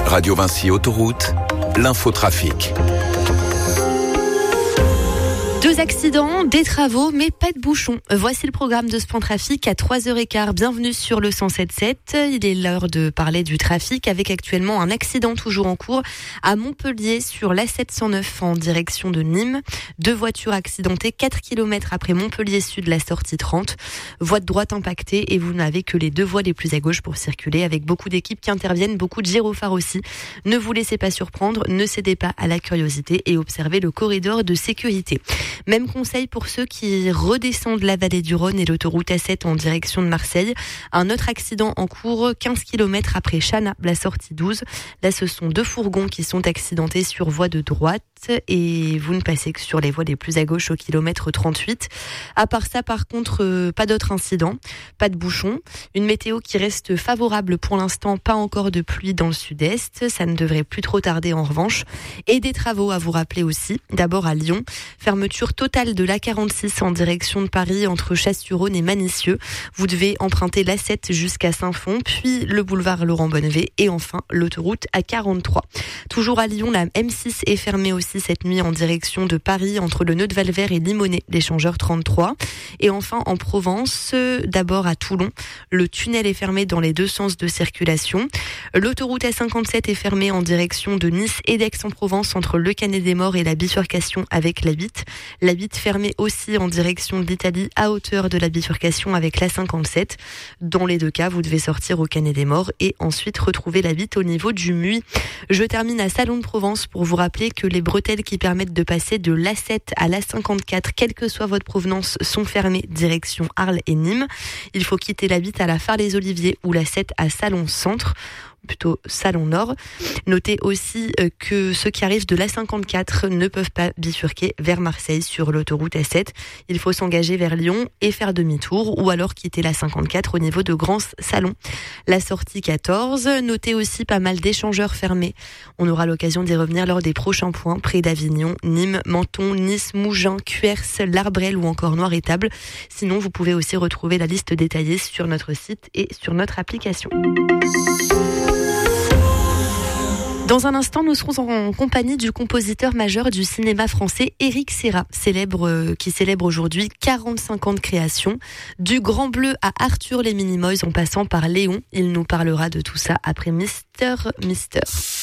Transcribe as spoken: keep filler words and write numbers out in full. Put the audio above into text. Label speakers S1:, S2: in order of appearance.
S1: Radio Vinci Autoroute, l'infotrafic.
S2: Deux accidents, des travaux, mais pas de bouchons. Voici le programme de ce point trafic à trois heures quinze. Bienvenue sur le cent sept virgule sept. Il est l'heure de parler du trafic avec actuellement un accident toujours en cours à Montpellier sur l'A sept cent neuf en direction de Nîmes. Deux voitures accidentées quatre kilomètres après Montpellier Sud, la sortie trente. Voie de droite impactée et vous n'avez que les deux voies les plus à gauche pour circuler avec beaucoup d'équipes qui interviennent, beaucoup de gyrophares aussi. Ne vous laissez pas surprendre, ne cédez pas à la curiosité et observez le corridor de sécurité. Même conseil pour ceux qui redescendent la vallée du Rhône et l'autoroute A sept en direction de Marseille. Un autre accident en cours, quinze kilomètres après Chana, la sortie douze. Là, ce sont deux fourgons qui sont accidentés sur voie de droite et vous ne passez que sur les voies les plus à gauche au kilomètre trente-huit. À part ça, par contre, euh, pas d'autres incidents, pas de bouchons. Une météo qui reste favorable pour l'instant, pas encore de pluie dans le sud-est. Ça ne devrait plus trop tarder en revanche. Et des travaux à vous rappeler aussi. D'abord à Lyon, fermeture totale de l'A quarante-six en direction de Paris entre Chasse-sur-Rhône et Manicieux. Vous devez emprunter l'A sept jusqu'à Saint-Fond, puis le boulevard Laurent-Bonnevet et enfin l'autoroute A quarante-trois. Toujours à Lyon, la M six est fermée aussi cette nuit en direction de Paris entre le nœud de Valvert et Limonest, l'échangeur trente-trois. Et enfin en Provence, d'abord à Toulon, le tunnel est fermé dans les deux sens de circulation. L'autoroute A cinquante-sept est fermée en direction de Nice et d'Aix-en-Provence entre le Canet-des-Morts et la bifurcation avec la Bitte. La Bitte fermée aussi en direction de l'Italie à hauteur de la bifurcation avec l'A cinquante-sept. Dans les deux cas, vous devez sortir au Canet-des-Morts et ensuite retrouver la Bitte au niveau du Muy. Je termine à Salon de Provence pour vous rappeler que les bretelles qui permettent de passer de l'A sept à l'A cinquante-quatre, quelle que soit votre provenance, sont fermées direction Arles et Nîmes. Il faut quitter la Bitte à la Phare-les-Oliviers ou l'A sept à Salon Centre, plutôt Salon Nord. Notez aussi que ceux qui arrivent de l'A cinquante-quatre ne peuvent pas bifurquer vers Marseille sur l'autoroute A sept. Il faut s'engager vers Lyon et faire demi-tour ou alors quitter l'A cinquante-quatre au niveau de Grand Salon. La sortie quatorze, notez aussi pas mal d'échangeurs fermés. On aura l'occasion d'y revenir lors des prochains points près d'Avignon, Nîmes, Menton, Nice, Mougins, Cuers, l'Arbrel ou encore Noir-Étable. Sinon, vous pouvez aussi retrouver la liste détaillée sur notre site et sur notre application. Dans un instant, nous serons en compagnie du compositeur majeur du cinéma français, Éric Serra, célèbre, qui célèbre aujourd'hui quarante-cinq ans de création. Du Grand Bleu à Arthur les Minimoys en passant par Léon. Il nous parlera de tout ça après Mister Mister.